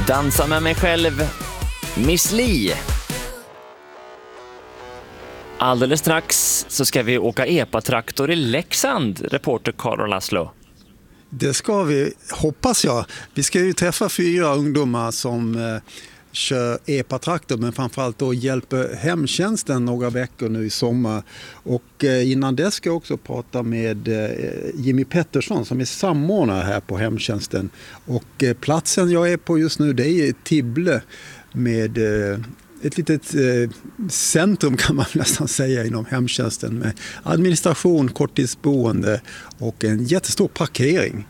Dansa med mig själv, Miss Li. Alldeles strax så ska vi åka epatraktor i Leksand, reporter Karol Laszlo. Det ska vi, hoppas jag. Vi ska ju träffa 4 ungdomar som kör epatraktor, men framförallt då hjälper hemtjänsten några veckor nu i sommar. Och innan det ska jag också prata med Jimmy Pettersson som är samordnare här på hemtjänsten. Och platsen jag är på just nu, det är Tibble med ett litet centrum kan man nästan säga inom hemtjänsten med administration, korttidsboende och en jättestor parkering.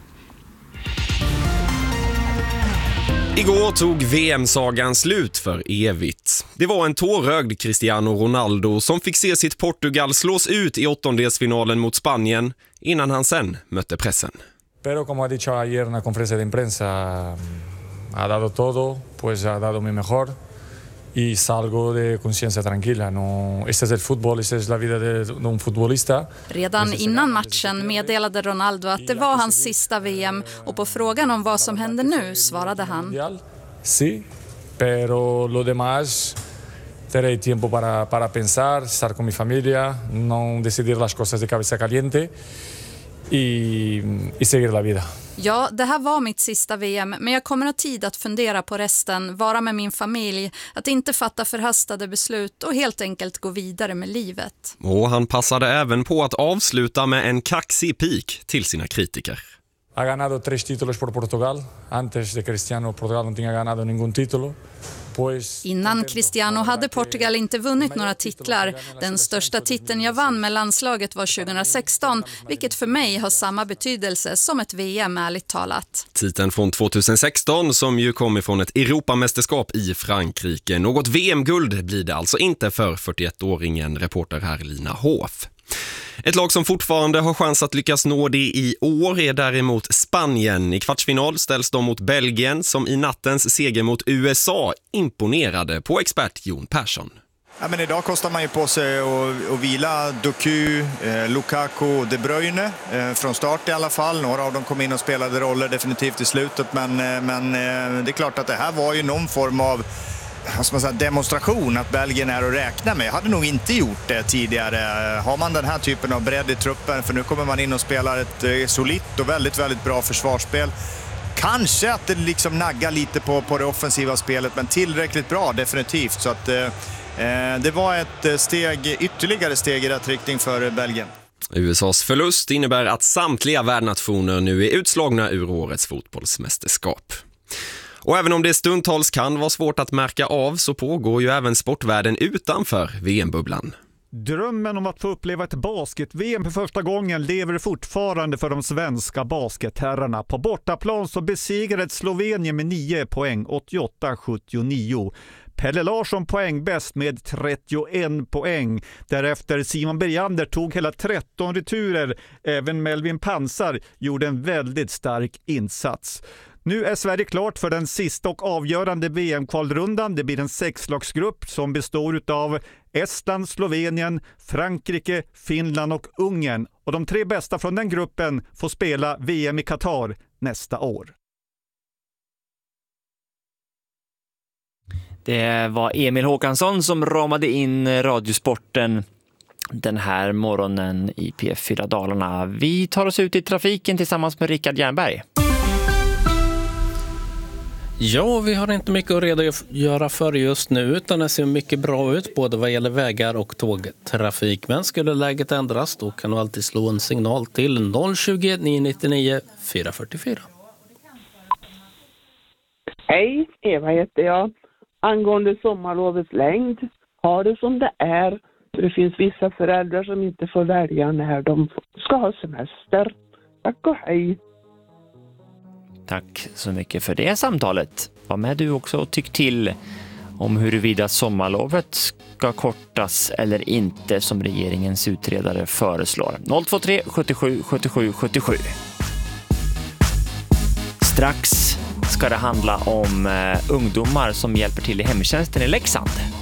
Igår tog VM-sagan slut för evigt. Det var en tårögd Cristiano Ronaldo som fick se sitt Portugal slås ut i åttondelsfinalen mot Spanien innan han sen mötte pressen. Pero como ha dicho ayer en la conferencia de imprensa, ha dado todo, pues ha dado mi mejor y salgo de conciencia tranquila. No, este es el fútbol, esta es la vida de un futbolista. Redan innan matchen meddelade Ronaldo att det var hans sista VM och på frågan om vad som händer nu svarade han: Sí, pero lo demás tendré tiempo para pensar, estar con mi familia, no decidir las cosas de cabeza caliente y seguir la vida. Ja, det här var mitt sista VM, men jag kommer ha tid att fundera på resten, vara med min familj, att inte fatta förhastade beslut och helt enkelt gå vidare med livet. Och han passade även på att avsluta med en kaxig pik till sina kritiker. Ha ganado 3 títulos por Portugal. Antes de Cristiano, Portugal no tenía ganado ningún título. Innan Cristiano hade Portugal inte vunnit några titlar. Den största titeln jag vann med landslaget var 2016, vilket för mig har samma betydelse som ett VM, ärligt talat. Titeln från 2016 som ju kom ifrån ett Europamästerskap i Frankrike. Något VM-guld blir det alltså inte för 41-åringen, reporter här Lina Hof. Ett lag som fortfarande har chans att lyckas nå det i år är däremot Spanien. I kvartsfinal ställs de mot Belgien som i nattens seger mot USA imponerade på expert Jon Persson. Ja, men idag kostar man ju på sig att vila Doku, Lukaku och De Bruyne från start i alla fall. Några av dem kom in och spelade roller definitivt i slutet, men det är klart att det här var ju någon form av demonstration att Belgien är att räkna med. Jag hade nog inte gjort det tidigare. Har man den här typen av bredd i truppen, för nu kommer man in och spelar ett solitt och väldigt, väldigt bra försvarsspel. Kanske att det liksom naggar lite på det offensiva spelet, men tillräckligt bra definitivt. Så att det var ett ytterligare steg i rätt riktning för Belgien. USAs förlust innebär att samtliga värdnationer nu är utslagna ur årets fotbollsmästerskap. Och även om det stundtals kan vara svårt att märka av så pågår ju även sportvärlden utanför VM-bubblan. Drömmen om att få uppleva ett basket-VM för första gången lever fortfarande för de svenska basketherrarna. På bortaplan så besegrade Slovenien med 9 poäng, 88-79. Pelle Larsson poängbäst med 31 poäng. Därefter Simon Bergander tog hela 13 returer. Även Melvin Pansar gjorde en väldigt stark insats. Nu är Sverige klart för den sista och avgörande VM-kvalrundan. Det blir en 6-lagsgrupp som består av Estland, Slovenien, Frankrike, Finland och Ungern. Och de 3 bästa från den gruppen får spela VM i Qatar nästa år. Det var Emil Håkansson som ramade in Radiosporten den här morgonen i P4 Dalarna. Vi tar oss ut i trafiken tillsammans med Rickard Jernberg. Ja, vi har inte mycket att redogöra för just nu, utan det ser mycket bra ut både vad gäller vägar och tågtrafik. Men skulle läget ändras, då kan du alltid slå en signal till 020 999 444. Hej, Eva heter jag. Angående sommarlovets längd, ha det som det är. Det finns vissa föräldrar som inte får välja när de ska ha semester. Tack och hej. Tack så mycket för det samtalet. Var med du också och tyck till om huruvida sommarlovet ska kortas eller inte som regeringens utredare föreslår. 023 77 77 77. Strax ska det handla om ungdomar som hjälper till i hemtjänsten i Leksand.